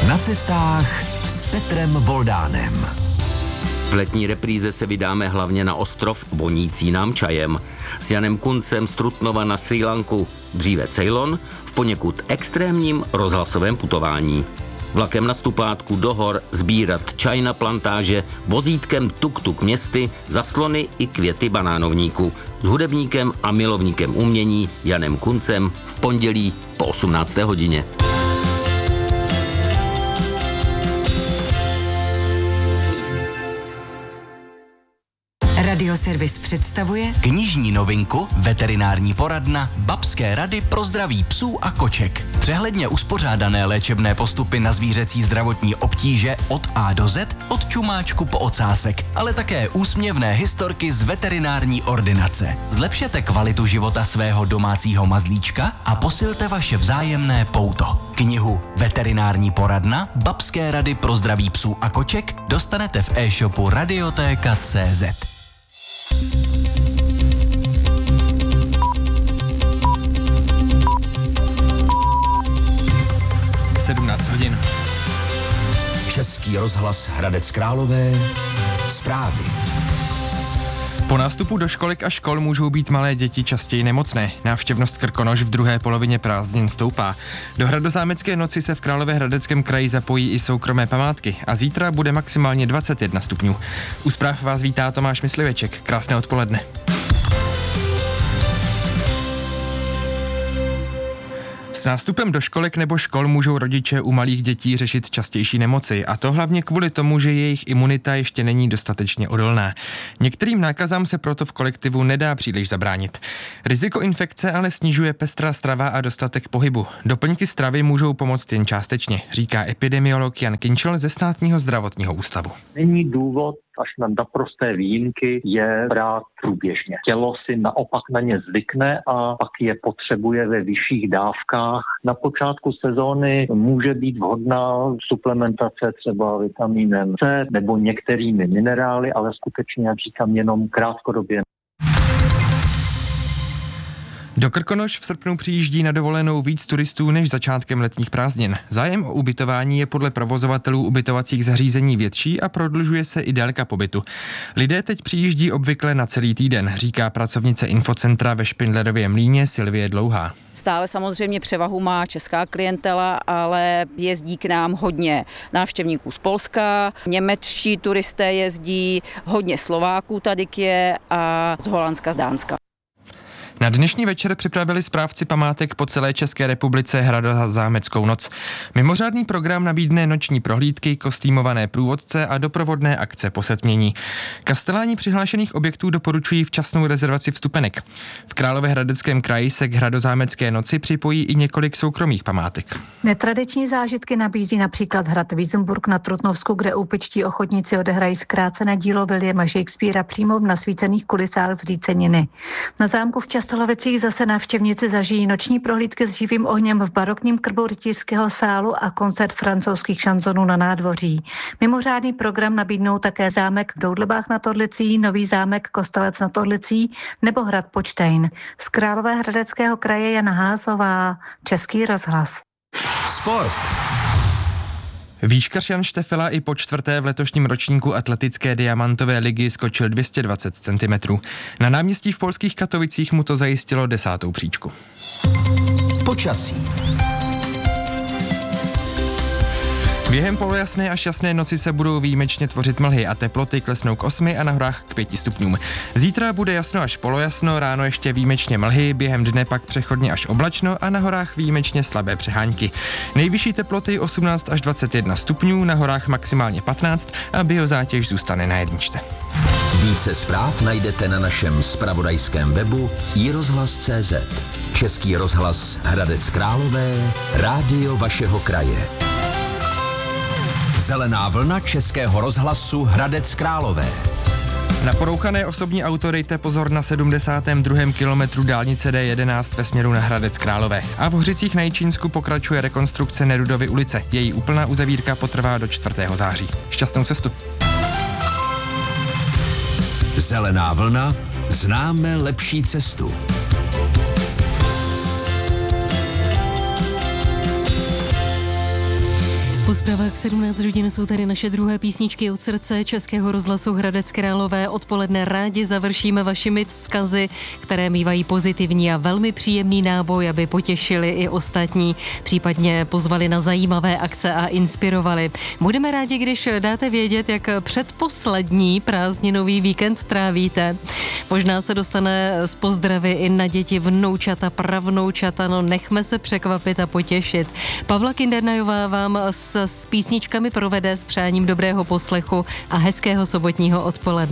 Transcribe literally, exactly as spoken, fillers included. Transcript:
Na cestách s Petrem Voldánem. V letní repríze se vydáme hlavně na ostrov vonící nám čajem. S Janem Kuncem z Trutnova na Srí Lanku, dříve Ceylon, v poněkud extrémním rozhlasovém putování. Vlakem na stupátku do hor sbírat čaj na plantáže, vozítkem tuk-tuk městy, zaslony i květy banánovníku. S hudebníkem a milovníkem umění Janem Kuncem v pondělí po osmnácté hodině. Radioservis představuje knižní novinku, veterinární poradna, babské rady pro zdraví psů a koček. Přehledně uspořádané léčebné postupy na zvířecí zdravotní obtíže od A do Z, od čumáčku po ocásek, ale také úsměvné historky z veterinární ordinace. Zlepšete kvalitu života svého domácího mazlíčka a posilte vaše vzájemné pouto. Knihu Veterinární poradna, babské rady pro zdraví psů a koček dostanete v e-shopu radioteka tečka cé zet. sedmnáct hodin. Český rozhlas Hradec Králové. Zprávy. Po nástupu do školek a škol můžou být malé děti častěji nemocné. Návštěvnost Krkonoš v druhé polovině prázdnin stoupá. Do Hradozámecké noci se v Královéhradeckém kraji zapojí i soukromé památky a zítra bude maximálně dvacet jedna stupňů. U zpráv vás vítá Tomáš Mysliveček. Krásné odpoledne. S nástupem do školek nebo škol můžou rodiče u malých dětí řešit častější nemoci, a to hlavně kvůli tomu, že jejich imunita ještě není dostatečně odolná. Některým nákazám se proto v kolektivu nedá příliš zabránit. Riziko infekce ale snižuje pestrá strava a dostatek pohybu. Doplňky stravy můžou pomoct jen částečně, říká epidemiolog Jan Kinčel ze Státního zdravotního ústavu. Není důvod až na naprosté výjimky je brát průběžně. Tělo si naopak na ně zvykne a pak je potřebuje ve vyšších dávkách. Na počátku sezóny může být vhodná suplementace třeba vitamínem C nebo některými minerály, ale skutečně, jak říkám, jenom krátkodobě. Do Krkonoš v srpnu přijíždí na dovolenou víc turistů než začátkem letních prázdnin. Zájem o ubytování je podle provozovatelů ubytovacích zařízení větší a prodlužuje se i délka pobytu. Lidé teď přijíždí obvykle na celý týden, říká pracovnice infocentra ve Špindlerově Mlýně Silvie Dlouhá. Stále samozřejmě převahu má česká klientela, ale jezdí k nám hodně návštěvníků z Polska, němečtí turisté jezdí, hodně Slováků tady je a z Holandska, z Dánska. Na dnešní večer připravili správci památek po celé České republice Hradozámeckou noc. Mimořádný program nabídne noční prohlídky, kostýmované průvodce a doprovodné akce po setmění. Kasteláni přihlášených objektů doporučují včasnou rezervaci vstupenek. V Královéhradeckém kraji se k Hradozámecké noci připojí i několik soukromých památek. Netradiční zážitky nabízí například hrad Wiesenburg na Trutnovsku, kde úpičtí ochotníci odehrají zkrácené dílo Williama Shakespearea přímo v nasvícených kulisách z Rýceniny. Na zámku v Častolovicích zase návštěvníci zažijí noční prohlídky s živým ohněm v barokním krbu rytířského sálu a koncert francouzských šanzonů na nádvoří. Mimořádný program nabídnou také zámek v Doudlebách nad Orlicí, Nový zámek Kostelec nad Orlicí nebo hrad Počtejn. Z Královéhradeckého kraje Jana Házová, Český rozhlas. Sport. Výškař Jan Štefela i po čtvrté v letošním ročníku atletické diamantové ligy skočil dvě stě dvacet centimetrů. Na náměstí v polských Katovicích mu to zajistilo desátou příčku. Počasí. Během polojasné až jasné noci se budou výjimečně tvořit mlhy a teploty klesnou k osmi a na horách k pěti stupňům. Zítra bude jasno až polojasno, ráno ještě výjimečně mlhy, během dne pak přechodně až oblačno a na horách výjimečně slabé přehánky. Nejvyšší teploty osmnáct až dvacet jedna stupňů, na horách maximálně patnáct a biozátěž zůstane na jedničce. Více zpráv najdete na našem zpravodajském webu i rozhlas tečka cé zet. Český rozhlas Hradec Králové, rádio vašeho kraje. Zelená vlna Českého rozhlasu Hradec Králové. Na porouchané osobní auto dejte pozor na sedmdesátém druhém kilometru dálnice D jedenáct ve směru na Hradec Králové. A v Hořicích na Jičínsku pokračuje rekonstrukce Nerudovy ulice. Její úplná uzavírka potrvá do čtvrtého září. Šťastnou cestu. Zelená vlna, známe lepší cestu. Po zprávách sedmnáct hodin jsou tady naše druhé písničky od srdce Českého rozhlasu Hradec Králové. Odpoledne rádi završíme vašimi vzkazy, které mívají pozitivní a velmi příjemný náboj, aby potěšili i ostatní, případně pozvali na zajímavé akce a inspirovali. Budeme rádi, když dáte vědět, jak předposlední prázdninový víkend trávíte. Možná se dostane z pozdravy i na děti, vnoučata, pravnoučata, no nechme se překvapit a potěšit. Pavla Kindernajová vám s, s písničkami provede s přáním dobrého poslechu a hezkého sobotního odpoledne.